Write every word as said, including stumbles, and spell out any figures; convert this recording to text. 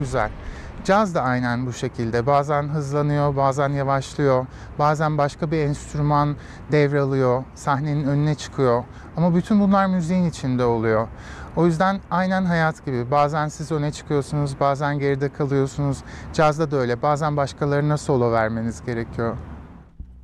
Güzel. Caz da aynen bu şekilde. Bazen hızlanıyor, bazen yavaşlıyor. Bazen başka bir enstrüman devralıyor, sahnenin önüne çıkıyor. Ama bütün bunlar müziğin içinde oluyor. O yüzden aynen hayat gibi. Bazen siz öne çıkıyorsunuz, bazen geride kalıyorsunuz. Cazda da öyle. Bazen başkalarına solo vermeniz gerekiyor.